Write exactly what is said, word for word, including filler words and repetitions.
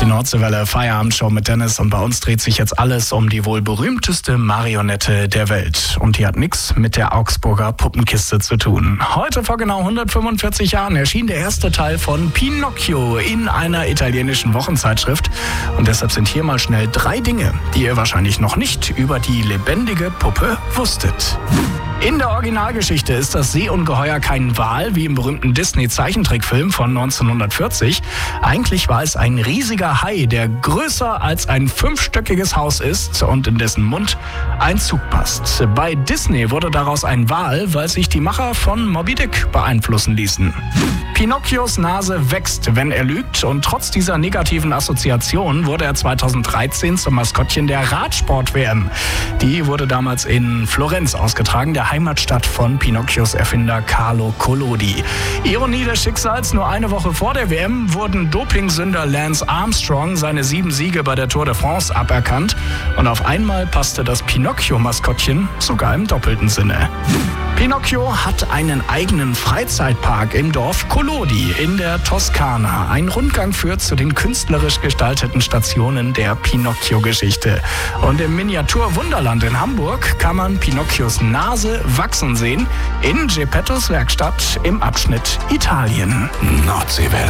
Die Nordseewelle Feierabendshow mit Dennis und bei uns dreht sich jetzt alles um die wohl berühmteste Marionette der Welt. Und die hat nichts mit der Augsburger Puppenkiste zu tun. Heute vor genau hundertfünfundvierzig Jahren erschien der erste Teil von Pinocchio in einer italienischen Wochenzeitschrift. Und deshalb sind hier mal schnell drei Dinge, die ihr wahrscheinlich noch nicht über die lebendige Puppe wusstet. In der Originalgeschichte ist das Seeungeheuer kein Wal wie im berühmten Disney-Zeichentrickfilm von neunzehnhundertvierzig. Eigentlich war es ein riesiger Hai, der größer als ein fünfstöckiges Haus ist und in dessen Mund ein Zug passt. Bei Disney wurde daraus ein Wal, weil sich die Macher von Moby Dick beeinflussen ließen. Pinocchios Nase wächst, wenn er lügt, und trotz dieser negativen Assoziation wurde er zweitausenddreizehn zum Maskottchen der Radsport-W M. Die wurde damals in Florenz ausgetragen, der Heimatstadt von Pinocchios Erfinder Carlo Collodi. Ironie des Schicksals, nur eine Woche vor der W M wurden Dopingsünder Lance Armstrong seine sieben Siege bei der Tour de France aberkannt und auf einmal passte das Pinocchio-Maskottchen sogar im doppelten Sinne. Pinocchio hat einen eigenen Freizeitpark im Dorf Collodi in der Toskana. Ein Rundgang führt zu den künstlerisch gestalteten Stationen der Pinocchio-Geschichte. Und im Miniatur-Wunderland in Hamburg kann man Pinocchios Nase wachsen sehen in Geppettos Werkstatt im Abschnitt Italien. Nordseewelle.